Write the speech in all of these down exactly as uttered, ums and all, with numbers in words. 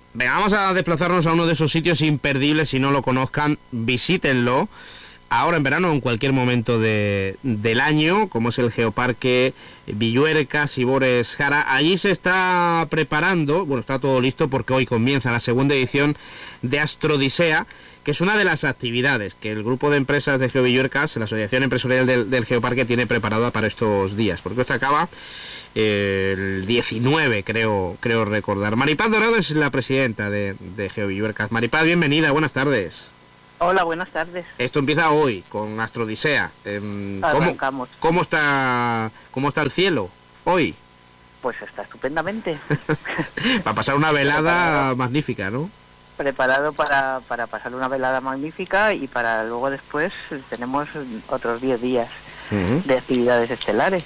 Venga, vamos a desplazarnos a uno de esos sitios imperdibles. Si no lo conozcan, visítenlo. Ahora en verano, en cualquier momento de, del año, como es el Geoparque Villuerca Sibores Jara. Allí se está preparando, bueno, está todo listo porque hoy comienza la segunda edición de Astrodisea, que es una de las actividades que el grupo de empresas de GeoVilluercas, la Asociación Empresarial del, del Geoparque, tiene preparada para estos días, porque esto acaba eh, el diecinueve, creo creo recordar. Maripaz Dorado es la presidenta de, de GeoVilluercas. Maripaz, bienvenida, buenas tardes. Hola, buenas tardes. Esto empieza hoy con Astrodisea. Eh, ¿cómo, ¿Cómo está cómo está el cielo hoy? Pues está estupendamente. Va a pasar una velada magnífica, ¿no? Preparado para, para pasar una velada magnífica y para luego después tenemos otros diez días uh-huh. de actividades estelares.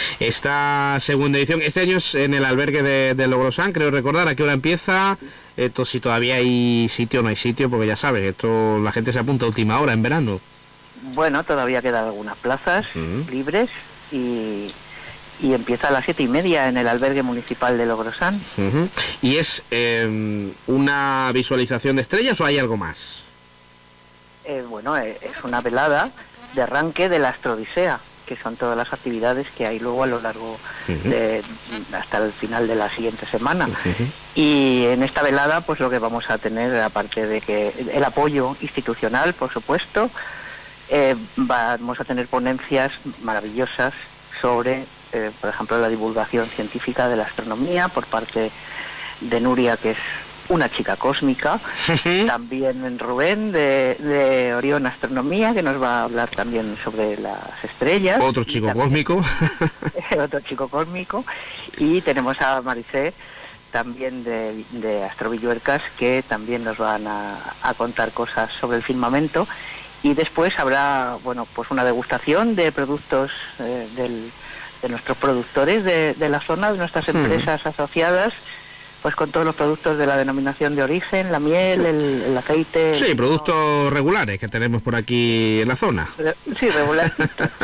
Esta segunda edición, este año es en el albergue de, de Logrosán, creo recordar. ¿A qué hora empieza? Esto, si todavía hay sitio o no hay sitio, porque ya sabes, esto la gente se apunta a última hora en verano. Bueno, todavía quedan algunas plazas uh-huh. libres y, y empieza a las siete y media en el albergue municipal de Logrosán. Uh-huh. ¿Y es eh, una visualización de estrellas o hay algo más? Eh, bueno, es una velada de arranque de la Astrodisea, que son todas las actividades que hay luego a lo largo uh-huh. de hasta el final de la siguiente semana. Uh-huh. Y en esta velada, pues lo que vamos a tener, aparte de que el apoyo institucional, por supuesto, eh, vamos a tener ponencias maravillosas sobre, eh, por ejemplo, la divulgación científica de la astronomía por parte de Nuria, que es una chica cósmica, uh-huh. también Rubén de, de Orión Astronomía, que nos va a hablar también sobre las estrellas. Otro chico también, cósmico. otro chico cósmico. Y tenemos a Maricé, también de, de Astrovilluercas, que también nos van a, a contar cosas sobre el firmamento. Y después habrá, bueno, pues una degustación de productos eh, del, de nuestros productores de, de la zona, de nuestras empresas uh-huh. asociadas, pues con todos los productos de la denominación de origen, la miel, el, el aceite... Sí, el productos no... regulares que tenemos por aquí en la zona. Sí, regulares.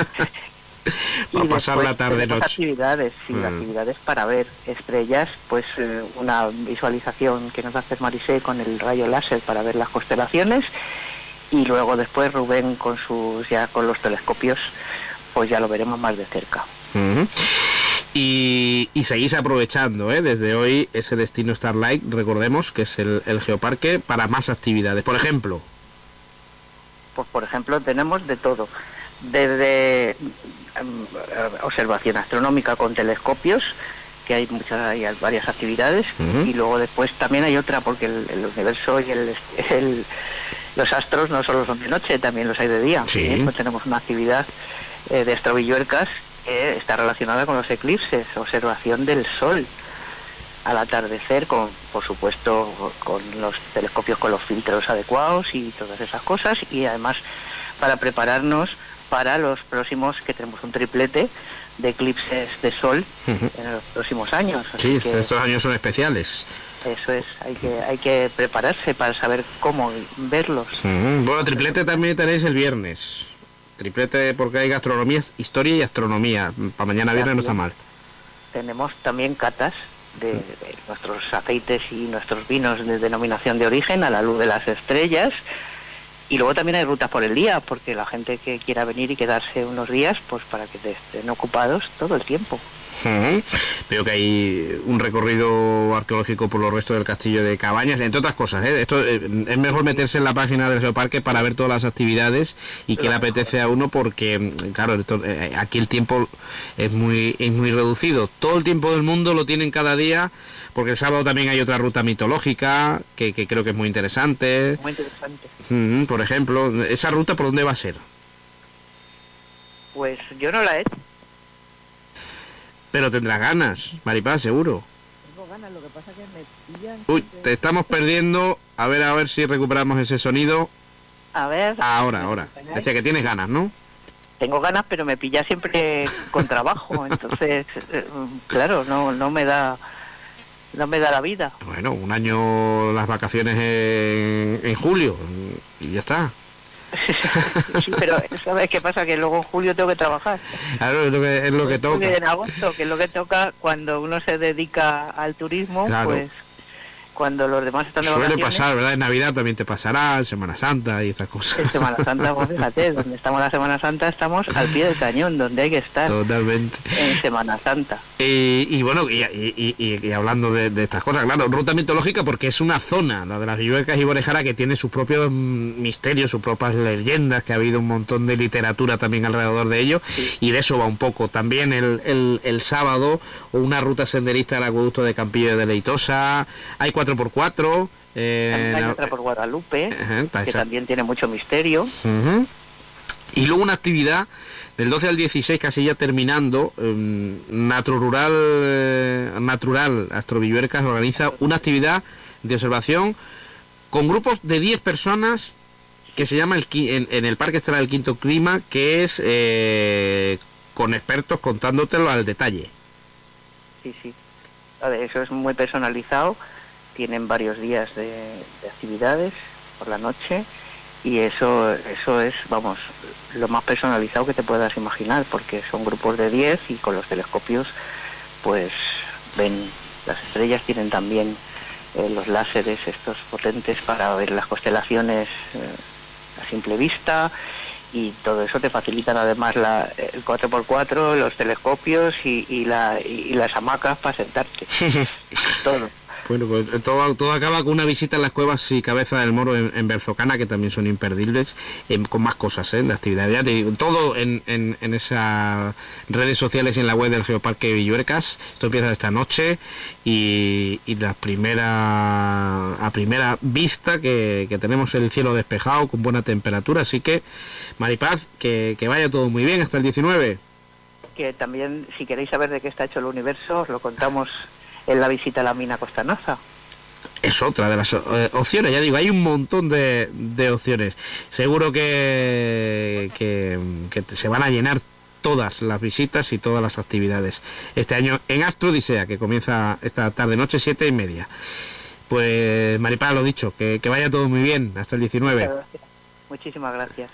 Para pasar la tarde-noche. actividades, sí, mm. actividades para ver estrellas, pues eh, una visualización que nos va a hacer Maricé con el rayo láser para ver las constelaciones, y luego después Rubén con sus ya con los telescopios, pues ya lo veremos más de cerca. Mm-hmm. Y, y seguís aprovechando, ¿eh? Desde hoy ese destino Starlight, recordemos que es el, el Geoparque, para más actividades. Por ejemplo. Pues por ejemplo tenemos de todo, desde um, observación astronómica con telescopios, que hay muchas, hay varias actividades, uh-huh. y luego después también hay otra, porque el, el universo y el, el, los astros no solo son de noche, también los hay de día. Sí. ¿eh? Pues tenemos una actividad eh, de Astrovilluercas que está relacionada con los eclipses, observación del Sol al atardecer, con, por supuesto, con los telescopios con los filtros adecuados y todas esas cosas, y además para prepararnos para los próximos, que tenemos un triplete de eclipses de Sol uh-huh. en los próximos años. Sí, que estos años son especiales. Eso es, hay que hay que prepararse para saber cómo verlos. Uh-huh. Bueno, triplete también tenéis el viernes. Triplete porque hay gastronomía, historia y astronomía. Para mañana viernes no está mal. Tenemos también catas de, de nuestros aceites y nuestros vinos de denominación de origen a la luz de las estrellas. Y luego también hay rutas por el día, porque la gente que quiera venir y quedarse unos días, pues para que estén ocupados todo el tiempo. Uh-huh. Veo que hay un recorrido arqueológico por los restos del castillo de Cabañas, entre otras cosas, ¿eh? Esto eh, es mejor meterse en la página del Geoparque para ver todas las actividades y que le apetece a uno, porque claro, esto, eh, aquí el tiempo es muy es muy reducido. Todo el tiempo del mundo lo tienen cada día, porque el sábado también hay otra ruta mitológica que, que creo que es muy interesante. Muy interesante. Uh-huh. Por ejemplo, ¿esa ruta por dónde va a ser? Pues yo no la he hecho. Pero tendrás ganas, Maripaz, seguro. Tengo ganas, lo que pasa es que me pillan... Uy, te estamos perdiendo. A ver, a ver si recuperamos ese sonido. A ver... Ahora, ahora. Decía que tienes ganas, ¿no? Tengo ganas, pero me pilla siempre con trabajo. Entonces, eh, claro, no no me da... no me da la vida. Bueno, un año las vacaciones en, en julio y ya está. Sí, pero ¿sabes qué pasa? Que luego en julio tengo que trabajar. Claro, es lo que, es lo que toca. En agosto, que es lo que toca cuando uno se dedica al turismo, claro. Pues cuando los demás están de Suele vacaciones. pasar, ¿verdad? En Navidad también te pasará, en Semana Santa y estas cosas. En Semana Santa, pues fíjate, donde estamos la Semana Santa, estamos al pie del cañón, donde hay que estar. Totalmente. En Semana Santa. Y, y bueno, y, y, y, y hablando de, de estas cosas, claro, ruta mitológica porque es una zona, la de las Villuercas y Borejara, que tiene sus propios misterios, sus propias leyendas, que ha habido un montón de literatura también alrededor de ello, sí. Y de eso va un poco. También el, el, el sábado, una ruta senderista al acueducto de Campillo de Deleitosa, hay cuatro por cuatro. Eh, hay otra por Guadalupe, uh-huh, que también tiene mucho misterio. Uh-huh. Y luego una actividad del doce al dieciséis, casi ya terminando, eh, Natro Rural, eh, Natural Astro Villuercas organiza una actividad de observación con grupos de diez personas que se llama el, en, en el Parque Estelar del Quinto Clima, que es eh, con expertos contándotelo al detalle. Sí, sí. Eso es muy personalizado. Tienen varios días de, de actividades por la noche y eso eso es, vamos, lo más personalizado que te puedas imaginar, porque son grupos de diez y con los telescopios pues ven las estrellas, tienen también eh, los láseres estos potentes para ver las constelaciones eh, a simple vista, y todo eso te facilitan además la, el cuatro por cuatro, los telescopios y, y, la, y las hamacas para sentarte. Todo. Bueno, pues todo, todo acaba con una visita a las cuevas y Cabeza del Moro en, en Berzocana, que también son imperdibles, eh, con más cosas, ¿eh? De actividad. Ya te digo, todo en, en, en esas redes sociales y en la web del Geoparque Villuercas. Esto empieza esta noche y, y la primera a primera vista que, que tenemos el cielo despejado con buena temperatura. Así que, Maripaz, que, que vaya todo muy bien hasta el diecinueve. Que también, si queréis saber de qué está hecho el universo, os lo contamos en la visita a la mina Costa-Naza. Es otra de las eh, opciones, ya digo, hay un montón de, de opciones. Seguro que, que, que se van a llenar todas las visitas y todas las actividades este año en Astro Odisea, que comienza esta tarde-noche, siete y media. Pues, Maripaz, lo dicho, que, que vaya todo muy bien hasta el diecinueve. Muchas gracias. Muchísimas gracias.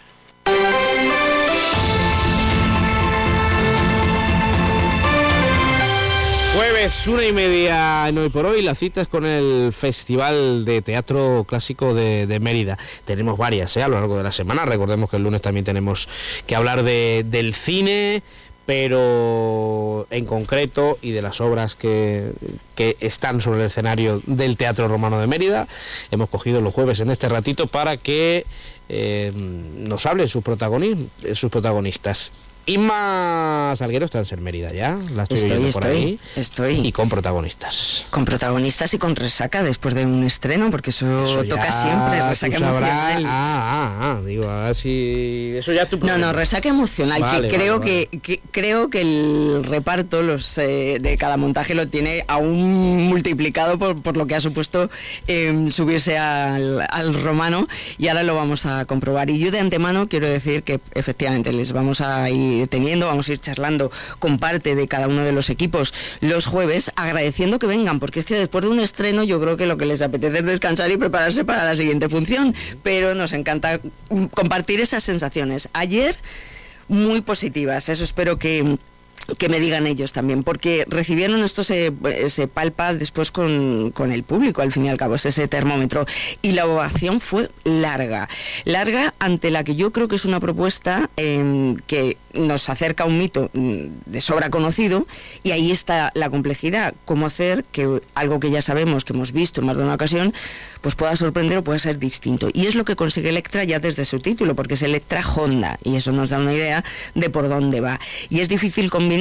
Jueves, una y media en Hoy por Hoy. La cita es con el Festival de Teatro Clásico de, de Mérida. Tenemos varias, ¿eh? A lo largo de la semana. Recordemos que el lunes también tenemos que hablar de, del cine, pero en concreto, y de las obras que, que están sobre el escenario del Teatro Romano de Mérida. Hemos cogido los jueves en este ratito para que eh, nos hablen sus, protagonistas, sus protagonistas. Inma Salguero está en Mérida ya, la estoy, estoy, por estoy, ahí, estoy. Y con protagonistas. Con protagonistas y con resaca después de un estreno, porque eso, eso toca siempre, resaca emocional. Ah, ah, ah, digo, a ver si... Eso ya tu problema. No, no, resaca emocional, vale, que, creo vale, vale. Que, que creo que el reparto los eh, de cada montaje lo tiene aún multiplicado por, por lo que ha supuesto eh, subirse al, al Romano, y ahora lo vamos a comprobar. Y yo de antemano quiero decir que efectivamente les vamos a ir teniendo, vamos a ir charlando con parte de cada uno de los equipos los jueves, agradeciendo que vengan, porque es que después de un estreno yo creo que lo que les apetece es descansar y prepararse para la siguiente función, pero nos encanta compartir esas sensaciones. Ayer muy positivas, eso espero que que me digan ellos también, porque recibieron esto, se, se palpa después con, con el público, al fin y al cabo, es ese termómetro, y la ovación fue larga, larga ante la que yo creo que es una propuesta eh, que nos acerca a un mito de sobra conocido, y ahí está la complejidad, cómo hacer que algo que ya sabemos, que hemos visto en más de una ocasión, pues pueda sorprender o pueda ser distinto, y es lo que consigue Electra ya desde su título, porque es Electra Honda, y eso nos da una idea de por dónde va, y es difícil combinar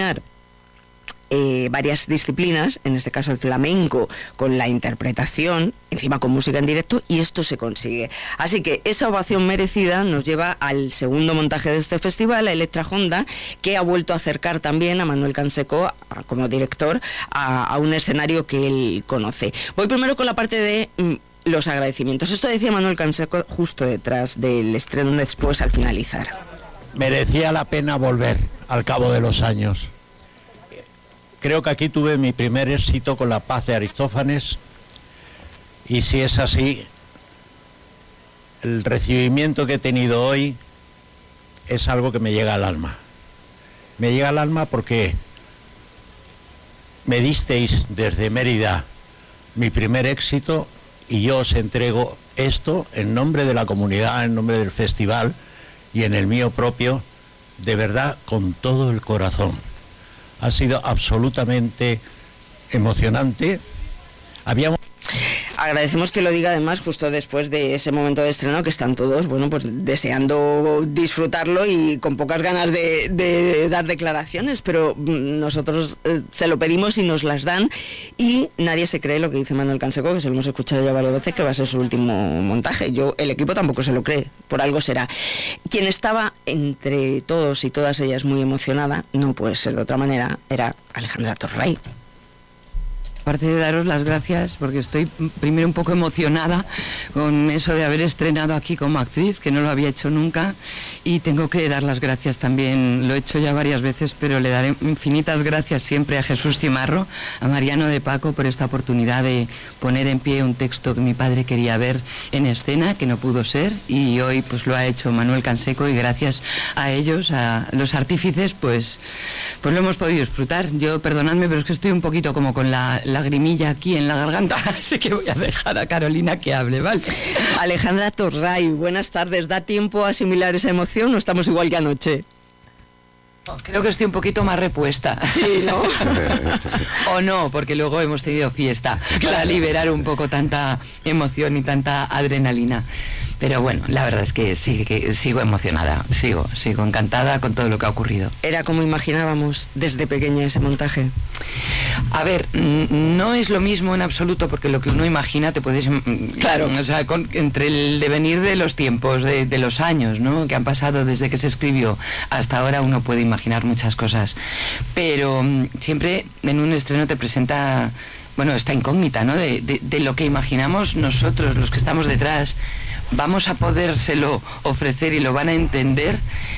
Eh, varias disciplinas, en este caso el flamenco con la interpretación, encima con música en directo, y esto se consigue. Así que esa ovación merecida nos lleva al segundo montaje de este festival, a Electra Honda, que ha vuelto a acercar también a Manuel Canseco a, como director a, a un escenario que él conoce. Voy primero con la parte de mm, los agradecimientos. Esto decía Manuel Canseco justo detrás del estreno, después al finalizar. Merecía la pena volver al cabo de los años. Creo que aquí tuve mi primer éxito con La Paz de Aristófanes, y si es así, el recibimiento que he tenido hoy es algo que me llega al alma. Me llega al alma porque me disteis desde Mérida mi primer éxito, y yo os entrego esto en nombre de la comunidad, en nombre del festival y en el mío propio, de verdad, con todo el corazón. Ha sido absolutamente emocionante. Habíamos... Agradecemos que lo diga además justo después de ese momento de estreno, que están todos, bueno, pues deseando disfrutarlo y con pocas ganas de, de dar declaraciones, pero nosotros eh, se lo pedimos y nos las dan, y nadie se cree lo que dice Manuel Canseco, que se lo hemos escuchado ya varias veces, que va a ser su último montaje. Yo, el equipo tampoco se lo cree, por algo será. Quien estaba entre todos y todas ellas muy emocionada, no puede ser de otra manera, era Alejandra Torray. Aparte de daros las gracias, porque estoy primero un poco emocionada con eso de haber estrenado aquí como actriz, que no lo había hecho nunca, y tengo que dar las gracias también, lo he hecho ya varias veces, pero le daré infinitas gracias siempre a Jesús Cimarro, a Mariano de Paco, por esta oportunidad de poner en pie un texto que mi padre quería ver en escena, que no pudo ser, y hoy pues lo ha hecho Manuel Canseco, y gracias a ellos, a los artífices, pues, pues lo hemos podido disfrutar. Yo, perdonadme, pero es que estoy un poquito como con la lagrimilla aquí en la garganta, así que voy a dejar a Carolina que hable, ¿vale? Alejandra Torray, buenas tardes. ¿Da tiempo a asimilar esa emoción o estamos igual que anoche? Creo que estoy un poquito más repuesta. Sí, ¿no? O no, porque luego hemos tenido fiesta para liberar un poco tanta emoción y tanta adrenalina. Pero bueno, la verdad es que sí, que sigo emocionada, sigo, sigo encantada con todo lo que ha ocurrido. ¿Era como imaginábamos desde pequeña ese montaje? A ver, no es lo mismo en absoluto, porque lo que uno imagina te puedes... Claro. O sea, con, entre el devenir de los tiempos, de, de los años, ¿no?, que han pasado desde que se escribió hasta ahora, uno puede imaginar muchas cosas. Pero siempre en un estreno te presenta, bueno, esta incógnita, ¿no?, de, de, de lo que imaginamos nosotros, los que estamos detrás. Vamos a podérselo ofrecer y lo van a entender,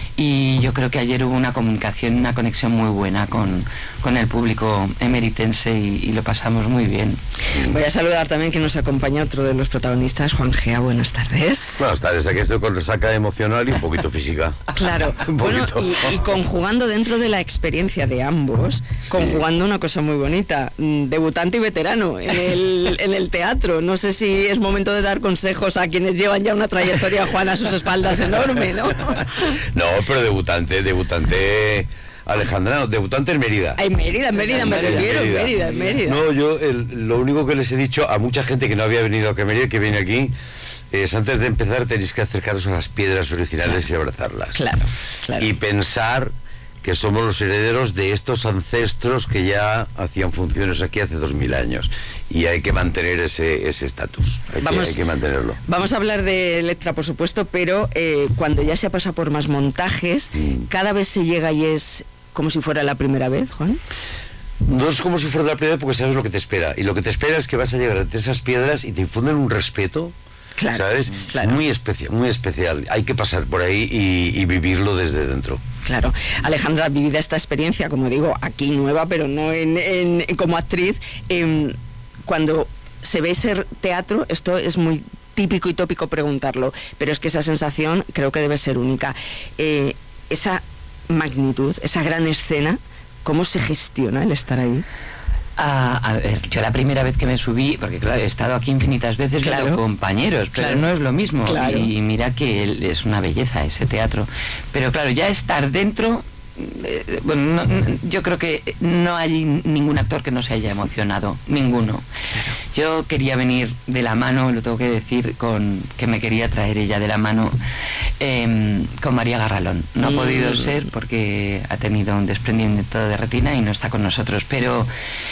y yo creo que ayer hubo una comunicación, una conexión muy buena con, con el público emeritense, y, y lo pasamos muy bien. Voy a saludar también que nos acompaña otro de los protagonistas, Juan Gea, buenas tardes. Buenas tardes, aquí estoy con resaca emocional y un poquito física. Claro, bueno, y, y conjugando dentro de la experiencia de ambos, conjugando una cosa muy bonita, debutante y veterano en el, en el teatro. No sé si es momento de dar consejos a quienes llevan ya una trayectoria, Juan, a sus espaldas enorme, ¿no? No, pero debutante, debutante... Alejandra, no, debutante en Mérida. En Mérida, en Mérida, me refiero, en Mérida, en Mérida. No, yo el, lo único que les he dicho a mucha gente que no había venido a Mérida, que viene aquí, es antes de empezar tenéis que acercaros a las piedras originales, claro, y abrazarlas. Claro, claro. Y pensar que somos los herederos de estos ancestros que ya hacían funciones aquí hace dos mil años, y hay que mantener ese ese estatus, hay, vamos, que, hay que mantenerlo. Vamos a hablar de Electra, por supuesto, pero eh, cuando ya se pasa por más montajes, mm. cada vez se llega y es como si fuera la primera vez, Juan. No es como si fuera la primera vez, porque sabes lo que te espera, y lo que te espera es que vas a llegar entre esas piedras y te infunden un respeto. Claro, ¿sabes? Claro. Muy especial, muy especial. Hay que pasar por ahí y, y vivirlo desde dentro. Claro. Alejandra, vivida esta experiencia, como digo, aquí nueva, pero no en, en como actriz, eh, cuando se ve ese teatro, esto es muy típico y tópico preguntarlo, pero es que esa sensación creo que debe ser única. Eh, esa magnitud, esa gran escena, ¿cómo se gestiona el estar ahí? A, a ver, yo la primera vez que me subí, porque claro, he estado aquí infinitas veces, claro, viendo compañeros, pero claro, no es lo mismo, claro, y mira que es una belleza ese teatro, pero claro, ya estar dentro, eh, bueno, no, yo creo que no hay ningún actor que no se haya emocionado, ninguno. Yo quería venir de la mano, lo tengo que decir, con que me quería traer ella de la mano, eh, con María Garralón. No ha mm. podido ser porque ha tenido un desprendimiento de retina y no está con nosotros, pero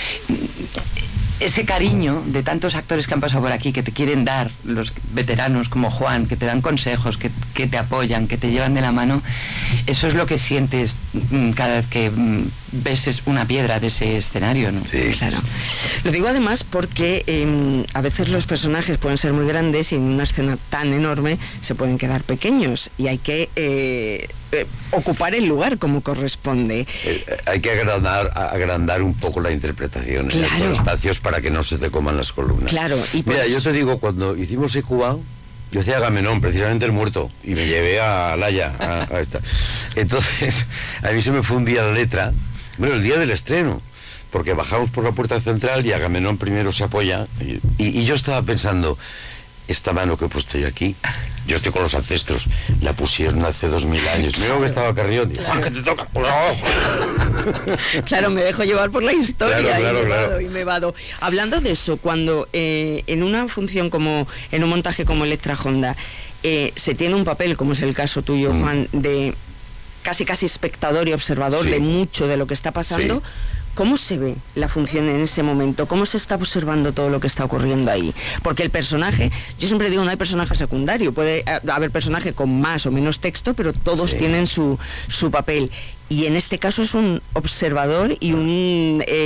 ese cariño de tantos actores que han pasado por aquí, que te quieren dar, los veteranos como Juan, que te dan consejos, que, que te apoyan, que te llevan de la mano, eso es lo que sientes cada vez que ves una piedra de ese escenario, ¿no? Sí, claro. Lo digo además porque eh, a veces los personajes pueden ser muy grandes y en una escena tan enorme se pueden quedar pequeños y hay que eh, eh, ocupar el lugar como corresponde. Eh, hay que agrandar, agrandar un poco la interpretación, claro, en los espacios para que no se te coman las columnas. Claro. Y Mira, pues... yo te digo, cuando hicimos Ecuba, yo hacía Agamenón, precisamente el muerto, y me llevé a Laia, a, a esta. Entonces, a mí se me fue un día la letra, bueno, el día del estreno, porque bajamos por la puerta central y Agamenón primero se apoya, y, y, y yo estaba pensando, esta mano que he puesto yo aquí, yo estoy con los ancestros, la pusieron hace dos mil años. Mira que estaba Carrión, digo, claro. ¡Ah, que te toca! Claro, me dejo llevar por la historia. Claro, claro, y, me claro. vado, y me vado. Hablando de eso, cuando eh, en una función como, en un montaje como Electra Honda, eh, se tiene un papel, como es el caso tuyo, mm. Juan, de casi casi espectador y observador, sí, de mucho de lo que está pasando, sí. ¿Cómo se ve la función en ese momento? ¿Cómo se está observando todo lo que está ocurriendo ahí? Porque el personaje, yo siempre digo, no hay personaje secundario, puede haber personaje con más o menos texto, pero todos sí. tienen su, su papel. Y en este caso es un observador y un... Eh,